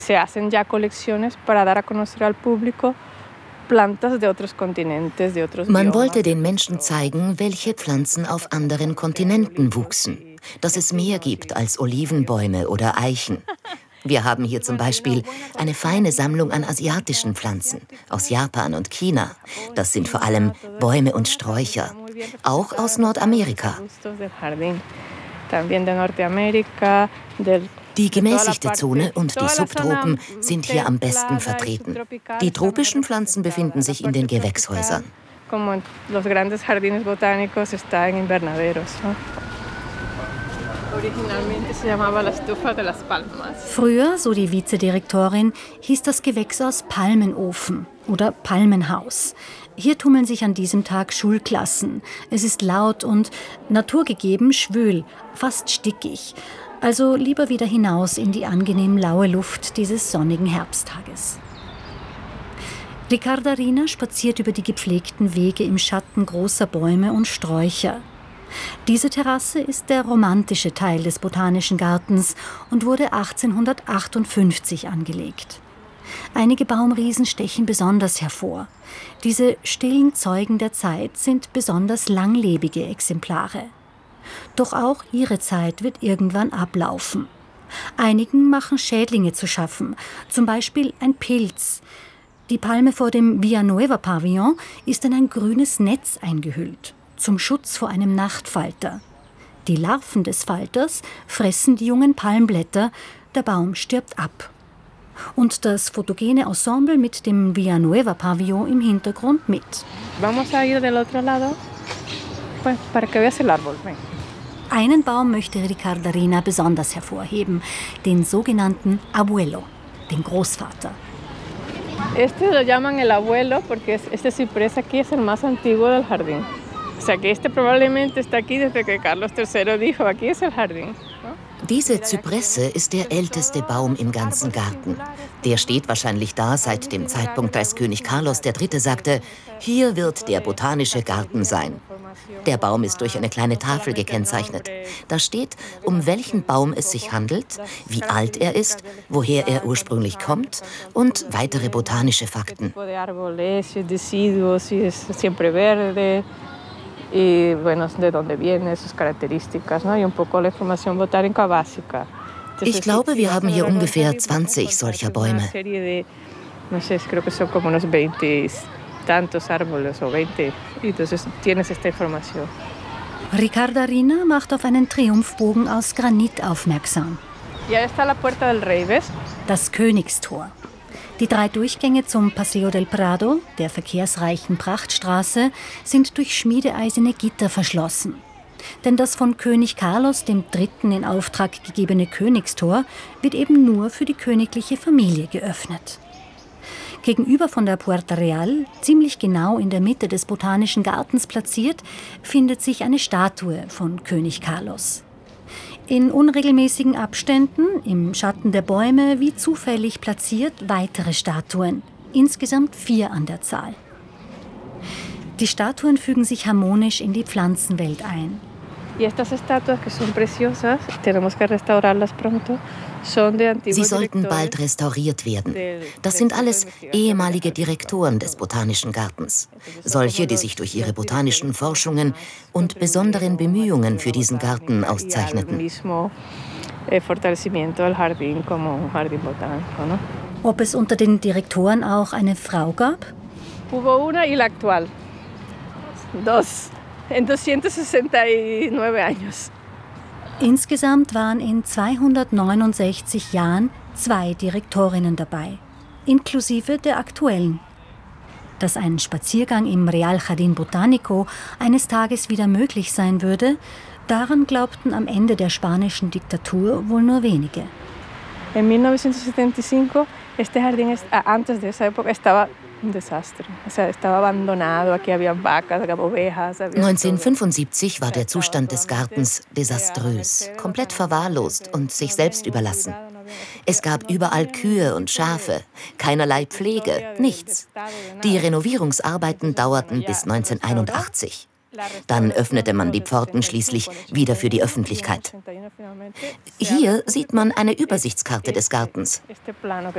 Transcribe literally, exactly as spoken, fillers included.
Se hacen ya colecciones para dar a conocer al público plantas de otros continentes, de otros Man biomas. wollte den Menschen zeigen, welche Pflanzen auf anderen Kontinenten wuchsen, dass es mehr gibt als Olivenbäume oder Eichen. Wir haben hier zum Beispiel eine feine Sammlung an asiatischen Pflanzen aus Japan und China. Das sind vor allem Bäume und Sträucher, auch aus Nordamerika. Die gemäßigte Zone und die Subtropen sind hier am besten vertreten. Die tropischen Pflanzen befinden sich in den Gewächshäusern. Früher, so die Vizedirektorin, hieß das Gewächshaus Palmenofen oder Palmenhaus. Hier tummeln sich an diesem Tag Schulklassen. Es ist laut und naturgegeben schwül, fast stickig. Also lieber wieder hinaus in die angenehm laue Luft dieses sonnigen Herbsttages. Ricardarina spaziert über die gepflegten Wege im Schatten großer Bäume und Sträucher. Diese Terrasse ist der romantische Teil des Botanischen Gartens und wurde achtzehnhundertachtundfünfzig angelegt. Einige Baumriesen stechen besonders hervor. Diese stillen Zeugen der Zeit sind besonders langlebige Exemplare. Doch auch ihre Zeit wird irgendwann ablaufen. Einigen machen Schädlinge zu schaffen, zum Beispiel ein Pilz. Die Palme vor dem Villanueva-Pavillon ist in ein grünes Netz eingehüllt, zum Schutz vor einem Nachtfalter. Die Larven des Falters fressen die jungen Palmblätter, der Baum stirbt ab. Und das fotogene Ensemble mit dem Villanueva-Pavillon im Hintergrund mit. Vamos a ir del otro lado, pues, para que veas el árbol. Einen Baum möchte Ricardarina besonders hervorheben, den sogenannten Abuelo, den Großvater. Este lo llaman el abuelo porque este ciprés aquí es el más antiguo del jardín. O sea que este probablemente está aquí desde que Carlos tercero dijo, aquí es el jardín. Diese Zypresse ist der älteste Baum im ganzen Garten. Der steht wahrscheinlich da seit dem Zeitpunkt, als König Carlos der Dritte sagte, hier wird der botanische Garten sein. Der Baum ist durch eine kleine Tafel gekennzeichnet. Da steht, um welchen Baum es sich handelt, wie alt er ist, woher er ursprünglich kommt und weitere botanische Fakten. Y bueno, de dónde viene, sus características, ¿no? Y un poco la información botánica básica. Ich glaube, wir haben hier ungefähr zwanzig solcher Bäume. No sé, creo que son como unos veinte tantos árboles o veinte. Entonces tienes esta información. Ricardarina macht auf einen Triumphbogen aus Granit aufmerksam. Ya está la Puerta del Rey, ¿ves? Das Königstor. Die drei Durchgänge zum Paseo del Prado, der verkehrsreichen Prachtstraße, sind durch schmiedeeiserne Gitter verschlossen. Denn das von König Carlos dem Dritten in Auftrag gegebene Königstor wird eben nur für die königliche Familie geöffnet. Gegenüber von der Puerta Real, ziemlich genau in der Mitte des Botanischen Gartens platziert, findet sich eine Statue von König Carlos. In unregelmäßigen Abständen, im Schatten der Bäume, wie zufällig platziert, weitere Statuen. Insgesamt vier an der Zahl. Die Statuen fügen sich harmonisch in die Pflanzenwelt ein. Sie sollten bald restauriert werden. Das sind alles ehemalige Direktoren des Botanischen Gartens. Solche, die sich durch ihre botanischen Forschungen und besonderen Bemühungen für diesen Garten auszeichneten. Ob es unter den Direktoren auch eine Frau gab? Hubo una y la actual. Dos. En zweihundertneunundsechzig años. Insgesamt waren in zweihundertneunundsechzig Jahren zwei Direktorinnen dabei, inklusive der aktuellen. Dass ein Spaziergang im Real Jardín Botánico eines Tages wieder möglich sein würde, daran glaubten am Ende der spanischen Diktatur wohl nur wenige. En mil novecientos setenta y cinco, este jardín, antes de esa época, estaba un desastre. O sea, estaba abandonado, aquí había vacas, ovejas. neunzehnhundertfünfundsiebzig war der Zustand des Gartens desaströs, komplett verwahrlost und sich selbst überlassen. Es gab überall Kühe und Schafe, keinerlei Pflege, nichts. Die Renovierungsarbeiten dauerten bis neunzehnhunderteinundachtzig. Dann öffnete man die Pforten schließlich wieder für die Öffentlichkeit. Hier sieht man eine Übersichtskarte des Gartens.